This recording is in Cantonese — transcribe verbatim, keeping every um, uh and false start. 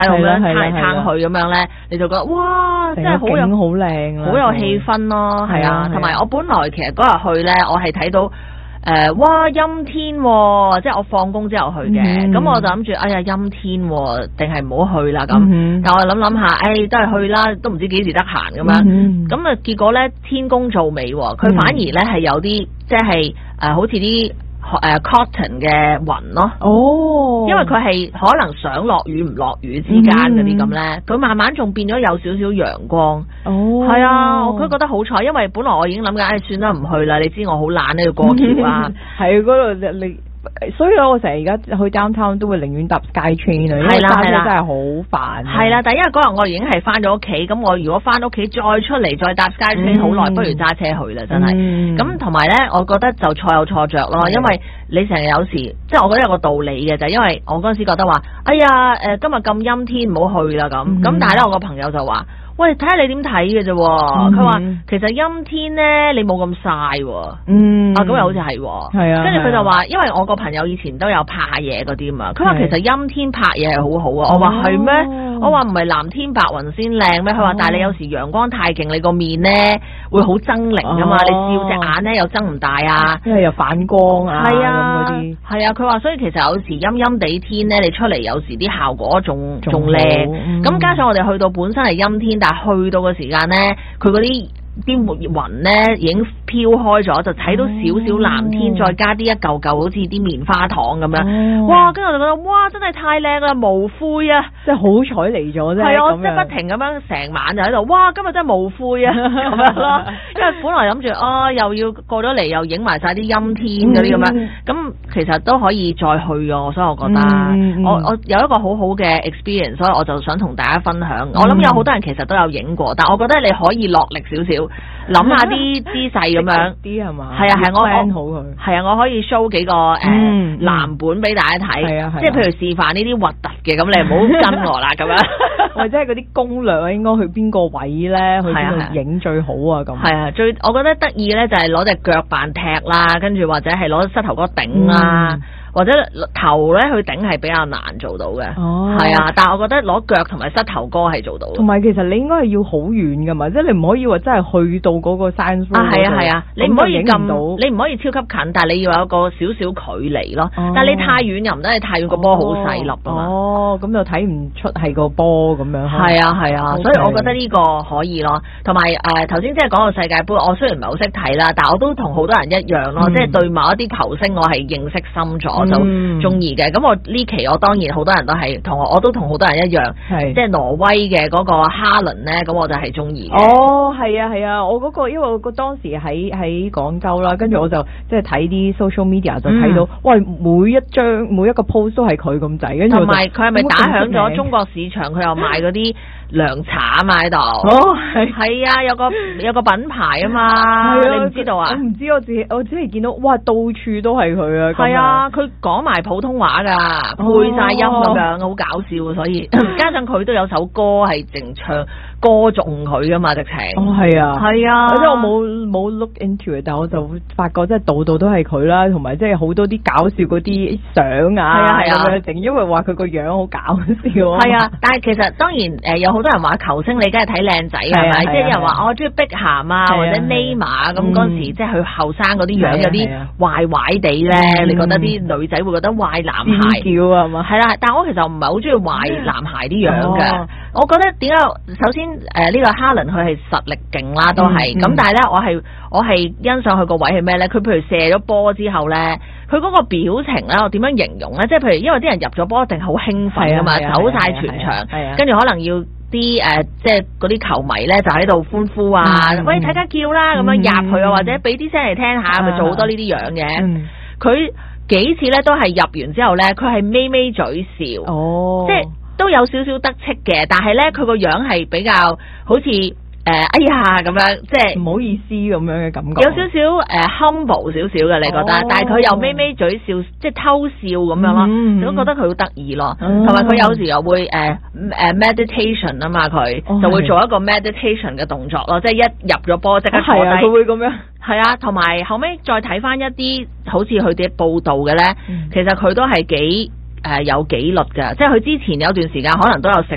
咁樣撐嚟撐去咁樣咧，你就覺得哇，真係好有好靚， 好有氣氛咯，係啊，同埋我本來其實嗰日去咧，我係睇到誒、呃，哇陰天、啊，即係我放工之後去嘅，咁、嗯、我就諗住，哎呀陰天、啊，定係唔好去啦咁。嗯、但我諗諗下，誒、哎、都係去啦，都唔知幾時得閒咁樣。咁啊、嗯、結果咧天公造美，佢反而咧係有啲即係誒，好似啲。誒、uh, cotton 嘅雲咯，哦，因為佢係可能想落雨唔落雨之間嗰啲咁咧，佢、嗯、慢慢仲變咗有少少陽光，哦，係啊，我佢覺得好彩，因為本來我已經諗緊，唉、哎，算啦，唔去啦，你知我好懶呢，要過橋啊， 係嗰度你。所以我成日而家去 downtown 都會寧願搭 SkyTrain 啊，因為揸車真係好煩。係啦， 但因為嗰日我已經係翻咗屋企，咁我如果翻屋企再出嚟再搭 SkyTrain 好耐，不如揸車去啦，真係。咁同埋咧，我覺得就錯有錯着咯，因為你成日有時即係我覺得有個道理嘅，就係因為我嗰陣時覺得話，哎呀誒今日咁陰天唔好去啦咁，咁、嗯、但係咧我個朋友就話。喂，睇下你點睇嘅啫。佢話、嗯、其實陰天咧，你冇咁曬。嗯，啊咁又好似係。係啊。跟住佢就話，因為我個朋友以前都有拍嘢嗰啲嘛，佢話其實陰天拍嘢係好好啊。我話係咩？我話唔係藍天白雲先靚咩？佢話但係你有時陽光太勁，你個面咧會好猙獰噶嘛。你笑隻眼咧又睜唔大啊， 因為又反光啊。係啊，咁嗰啲。 係啊，佢話所以其實有時陰陰地天咧，你出嚟有時啲效果仲仲靚。咁、嗯、加上我哋去到本身係陰天，但係去到嘅時間咧，佢嗰啲啲雲咧已經飄開咗，就睇到少少藍天，哦、再加啲一嚿嚿好似啲棉花糖咁樣，哦、哇！跟住我就覺得哇，真係太靚啦，無灰啊！ 即係好彩嚟咗啫。係啊， 我即係不停咁樣成晚就喺度，哇！今日真係無灰啊咁樣咯。因為本來諗住哦，又要過咗嚟又影埋晒啲陰天嗰啲咁樣，咁、嗯、其實都可以再去啊。所以我覺得、嗯、我我有一個好好嘅 experience，所以我就想同大家分享。嗯、我諗有好多人其實都有影過，但我覺得你可以落力少少。諗下啲姿勢咁樣， 啲係嘛？ 係啊係我好佢， 係啊我可以 show 幾個誒藍本俾大家睇，即係譬如示範呢啲核突嘅，咁你唔好跟我啦咁樣， 或者係嗰啲攻略應該去邊個位咧，去邊度影最好啊咁。 係啊，最我覺得得意咧就係攞隻腳扮踢啦，跟住或者係攞膝頭哥頂啦。或者頭咧去頂係比較難做到嘅，係、哦、啊，但係我覺得攞腳同埋膝頭哥係做到嘅。 同埋其實你應該係要好遠噶嘛，即係你唔可以話真係去到嗰個 science room 啊，係啊係啊，你唔可以咁，你唔可以超級近，但係你要有一個少少距離咯。哦、但係你太遠又唔得，你太遠個波好細粒啊嘛。 哦，咁就睇唔出係個波咁樣。 係啊係啊， okay. 所以我覺得呢個可以咯。同埋誒頭先即係講到世界盃，我雖然唔係好識睇啦，但係我都同好多人一樣咯，嗯、即係對某一啲球星我係認識深咗、嗯、就中意嘅。咁我呢期我當然好多人都係同我，我都同好多人一樣，即係挪威嘅嗰個哈倫咧，咁我就係中意嘅。 哦，係啊係啊，我嗰、嗰個因為我個當時喺喺廣州啦，跟住我就即係睇啲 social media 就睇到，嗯、喂每一張每一個 post 都係佢咁滯，跟住同埋佢係咪打響咗中國市場？佢又賣嗰啲涼茶啊嘛喺度。哦，係係啊，有個有個品牌啊嘛，你唔知道啊？我唔知，我只我只係見到，哇，到處都係佢啊！係啊，佢講埋普通話噶，配晒音咁樣，好、哦、搞笑，所以加上佢都有首歌係淨唱歌頌佢噶嘛，直情。哦，係啊，係啊，即係我冇冇 look into it，但我就發覺即係度度都係佢啦，同埋即係好多啲搞笑嗰啲相啊，係啊係啊，淨因為話佢個樣好搞笑。係啊，但係其實當然誒有好多人話球星你梗係睇靚仔係咪？即係有人話我中意碧咸啊或者尼馬咁嗰陣時，即係佢後生嗰啲樣有啲壞壞地咧，你覺得啲女仔會覺得壞男孩叫係嘛？係啦，但係我其實唔係好中意壞男孩啲樣嘅。我覺得點解？首先誒呢、呃這個哈倫佢係實力勁啦，都係咁，嗯嗯、但係咧我係我係欣賞佢個位係咩咧？佢譬如射咗波之後咧，佢嗰個表情咧，我點樣形容咧？即係譬如因為啲人入咗波一定好興奮㗎嘛，走晒全場，跟住可能要啲誒、呃、即係嗰啲球迷咧就喺度歡呼啊，嗯、喂大家叫啦咁樣入去啊，或者俾啲聲嚟聽下，咪、嗯、做好多呢啲樣嘅。佢、嗯、幾次咧都係入完之後咧，佢係咪咪嘴笑，哦、即係。都有少少得戚嘅，但係咧佢個樣係比較好似誒、呃、哎呀咁樣，即係唔好意思咁樣嘅感覺，有少少誒、呃、humble 少少嘅，你覺得？哦、但係佢又咪咪嘴笑，即係偷笑咁樣咯，你都、嗯、覺得佢好得意咯。同埋佢有時又會誒誒、呃、meditation 啊嘛，佢、哦、就會做一個 meditation 嘅動作咯，即係一入咗波即刻坐低，佢會咁樣。係啊，同埋後尾再睇翻一啲好似佢哋報道嘅咧，嗯、其實佢都係幾。誒、呃，有紀律㗎，即係佢之前有段時間可能都有食